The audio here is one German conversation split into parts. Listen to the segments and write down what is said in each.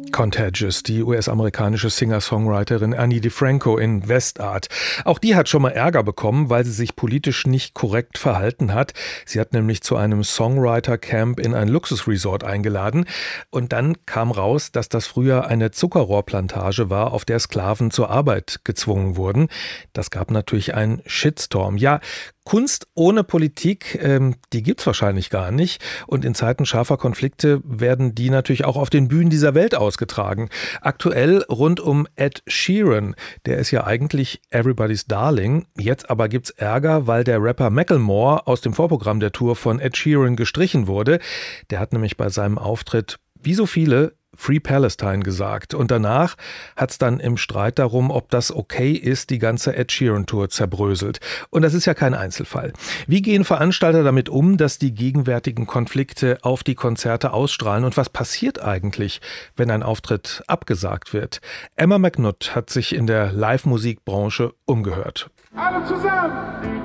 Contagious, die US-amerikanische Singer-Songwriterin Ani DiFranco in Westart. Auch die hat schon mal Ärger bekommen, weil sie sich politisch nicht korrekt verhalten hat. Sie hat nämlich zu einem Songwriter-Camp in ein Luxusresort eingeladen. Und dann kam raus, dass das früher eine Zuckerrohrplantage war, auf der Sklaven zur Arbeit gezwungen wurden. Das gab natürlich einen Shitstorm. Ja, Kunst ohne Politik, die gibt's wahrscheinlich gar nicht. Und in Zeiten scharfer Konflikte werden die natürlich auch auf den Bühnen dieser Welt ausgetragen. Aktuell rund um Ed Sheeran. Der ist ja eigentlich Everybody's Darling. Jetzt aber gibt's Ärger, weil der Rapper Macklemore aus dem Vorprogramm der Tour von Ed Sheeran gestrichen wurde. Der hat nämlich bei seinem Auftritt, wie so viele, Free Palestine gesagt. Und danach hat es dann im Streit darum, ob das okay ist, die ganze Ed Sheeran-Tour zerbröselt. Und das ist ja kein Einzelfall. Wie gehen Veranstalter damit um, dass die gegenwärtigen Konflikte auf die Konzerte ausstrahlen? Und was passiert eigentlich, wenn ein Auftritt abgesagt wird? Emma McNutt hat sich in der Live-Musikbranche umgehört. Alle zusammen!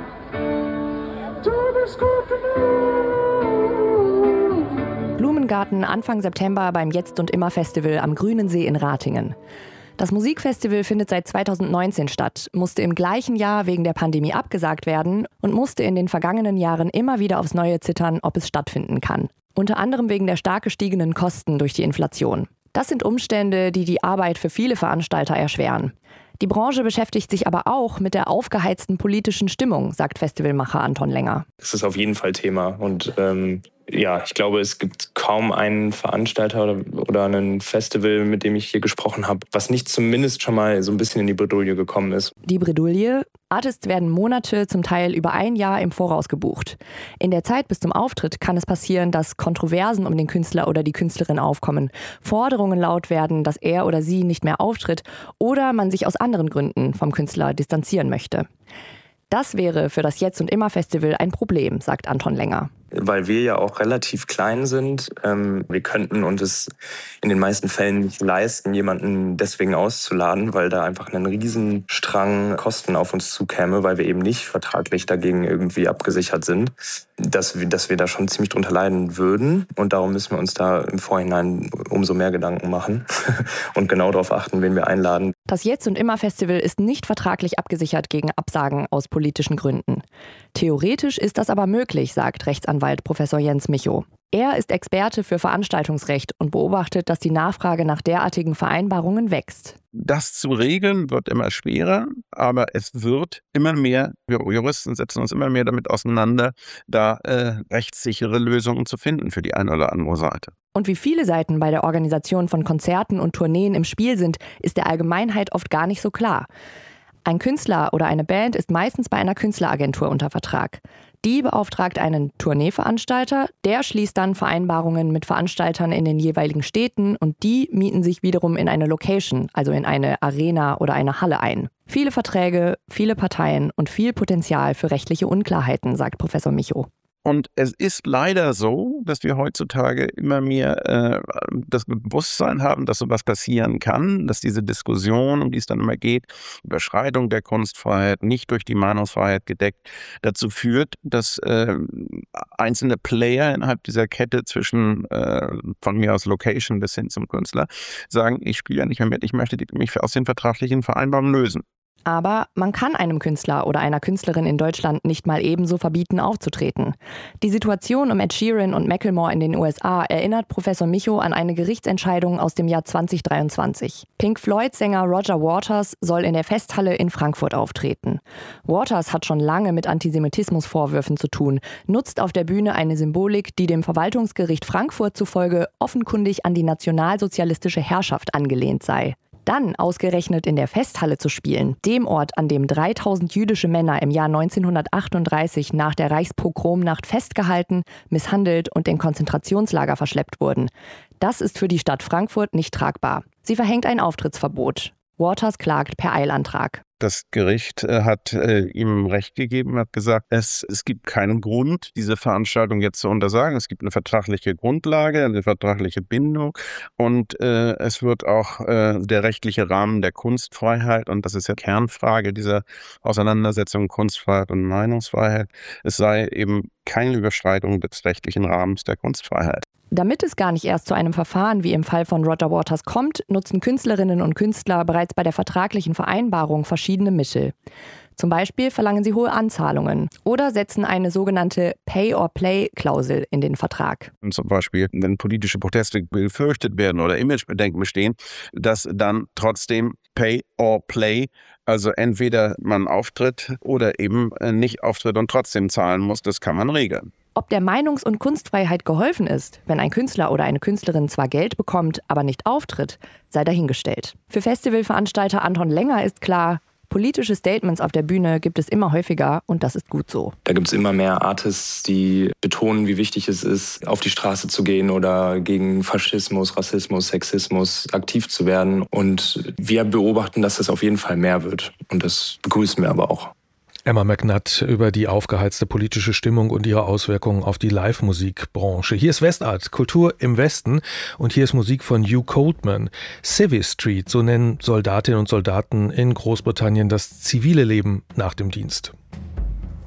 Blumengarten Anfang September beim Jetzt und Immer Festival am Grünensee in Ratingen. Das Musikfestival findet seit 2019 statt, musste im gleichen Jahr wegen der Pandemie abgesagt werden und musste in den vergangenen Jahren immer wieder aufs Neue zittern, ob es stattfinden kann. Unter anderem wegen der stark gestiegenen Kosten durch die Inflation. Das sind Umstände, die die Arbeit für viele Veranstalter erschweren. Die Branche beschäftigt sich aber auch mit der aufgeheizten politischen Stimmung, sagt Festivalmacher Anton Länger. Es ist auf jeden Fall Thema und ich glaube, es gibt kaum einen Veranstalter oder ein Festival, mit dem ich hier gesprochen habe, was nicht zumindest schon mal so ein bisschen in die Bredouille gekommen ist. Die Bredouille? Artists werden Monate, zum Teil über ein Jahr im Voraus gebucht. In der Zeit bis zum Auftritt kann es passieren, dass Kontroversen um den Künstler oder die Künstlerin aufkommen, Forderungen laut werden, dass er oder sie nicht mehr auftritt oder man sich aus anderen Gründen vom Künstler distanzieren möchte. Das wäre für das Jetzt und Immer Festival ein Problem, sagt Anton Länger. Weil wir ja auch relativ klein sind. Wir könnten uns es in den meisten Fällen nicht leisten, jemanden deswegen auszuladen, weil da einfach ein Riesenstrang Kosten auf uns zukäme, weil wir eben nicht vertraglich dagegen irgendwie abgesichert sind, dass wir da schon ziemlich drunter leiden würden. Und darum müssen wir uns da im Vorhinein umso mehr Gedanken machen und genau darauf achten, wen wir einladen. Das Jetzt und Immer Festival ist nicht vertraglich abgesichert gegen Absagen aus politischen Gründen. Theoretisch ist das aber möglich, sagt Rechtsanwalt Professor Jens Michow. Er ist Experte für Veranstaltungsrecht und beobachtet, dass die Nachfrage nach derartigen Vereinbarungen wächst. Das zu regeln wird immer schwerer, aber es wird immer mehr, wir Juristen setzen uns immer mehr damit auseinander, da rechtssichere Lösungen zu finden für die eine oder andere Seite. Und wie viele Seiten bei der Organisation von Konzerten und Tourneen im Spiel sind, ist der Allgemeinheit oft gar nicht so klar. Ein Künstler oder eine Band ist meistens bei einer Künstleragentur unter Vertrag. Die beauftragt einen Tourneeveranstalter, der schließt dann Vereinbarungen mit Veranstaltern in den jeweiligen Städten und die mieten sich wiederum in eine Location, also in eine Arena oder eine Halle ein. Viele Verträge, viele Parteien und viel Potenzial für rechtliche Unklarheiten, sagt Professor Michow. Und es ist leider so, dass wir heutzutage immer mehr das Bewusstsein haben, dass sowas passieren kann, dass diese Diskussion, um die es dann immer geht, Überschreitung der Kunstfreiheit, nicht durch die Meinungsfreiheit gedeckt, dazu führt, dass einzelne Player innerhalb dieser Kette zwischen von mir aus Location bis hin zum Künstler sagen, ich spiele ja nicht mehr mit, ich möchte mich aus den vertraglichen Vereinbarungen lösen. Aber man kann einem Künstler oder einer Künstlerin in Deutschland nicht mal ebenso verbieten, aufzutreten. Die Situation um Ed Sheeran und Macklemore in den USA erinnert Professor Michow an eine Gerichtsentscheidung aus dem Jahr 2023. Pink Floyd-Sänger Roger Waters soll in der Festhalle in Frankfurt auftreten. Waters hat schon lange mit Antisemitismusvorwürfen zu tun, nutzt auf der Bühne eine Symbolik, die dem Verwaltungsgericht Frankfurt zufolge offenkundig an die nationalsozialistische Herrschaft angelehnt sei. Dann ausgerechnet in der Festhalle zu spielen, dem Ort, an dem 3000 jüdische Männer im Jahr 1938 nach der Reichspogromnacht festgehalten, misshandelt und in Konzentrationslager verschleppt wurden. Das ist für die Stadt Frankfurt nicht tragbar. Sie verhängt ein Auftrittsverbot. Waters klagt per Eilantrag. Das Gericht hat ihm Recht gegeben, hat gesagt, es gibt keinen Grund, diese Veranstaltung jetzt zu untersagen. Es gibt eine vertragliche Grundlage, eine vertragliche Bindung und es wird auch der rechtliche Rahmen der Kunstfreiheit, und das ist ja Kernfrage dieser Auseinandersetzung Kunstfreiheit und Meinungsfreiheit, es sei eben keine Überschreitung des rechtlichen Rahmens der Kunstfreiheit. Damit es gar nicht erst zu einem Verfahren wie im Fall von Roger Waters kommt, nutzen Künstlerinnen und Künstler bereits bei der vertraglichen Vereinbarung verschiedene Mittel. Zum Beispiel verlangen sie hohe Anzahlungen oder setzen eine sogenannte Pay-or-Play-Klausel in den Vertrag. Zum Beispiel, wenn politische Proteste befürchtet werden oder Imagebedenken bestehen, dass dann trotzdem Pay-or-Play, also entweder man auftritt oder eben nicht auftritt und trotzdem zahlen muss, das kann man regeln. Ob der Meinungs- und Kunstfreiheit geholfen ist, wenn ein Künstler oder eine Künstlerin zwar Geld bekommt, aber nicht auftritt, sei dahingestellt. Für Festivalveranstalter Anton Lenger ist klar, politische Statements auf der Bühne gibt es immer häufiger und das ist gut so. Da gibt es immer mehr Artists, die betonen, wie wichtig es ist, auf die Straße zu gehen oder gegen Faschismus, Rassismus, Sexismus aktiv zu werden. Und wir beobachten, dass das auf jeden Fall mehr wird. Und das begrüßen wir aber auch. Emma McNutt über die aufgeheizte politische Stimmung und ihre Auswirkungen auf die Live-Musikbranche. Hier ist Westart, Kultur im Westen, und hier ist Musik von Hugh Coldman. Civvy Street, so nennen Soldatinnen und Soldaten in Großbritannien das zivile Leben nach dem Dienst.